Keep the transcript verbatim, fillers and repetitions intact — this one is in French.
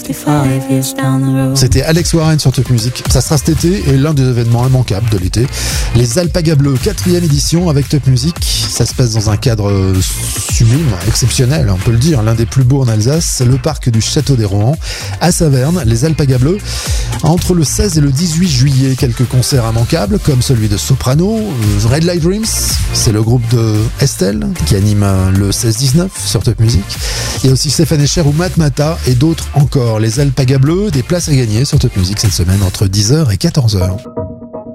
C'était Alex Warren sur Top Music. Ça sera cet été et l'un des événements immanquables de l'été. Les Alpagas Bleus, quatrième édition avec Top Music. Ça se passe dans un cadre sublime, exceptionnel, on peut le dire, l'un des plus beaux en Alsace, le parc du Château des Rohan, à Saverne. Les Alpagas Bleus, entre le seize et le dix-huit juillet, quelques concerts immanquables comme celui de Soprano, Red Light Dreams, c'est le groupe de Estelle qui anime le seize dix-neuf sur Top Music. Il y a aussi Stéphane Escher ou Matmata et d'autres encore. Les Alpagas Bleus, des places à gagner sur Top Music cette semaine entre dix heures et quatorze heures.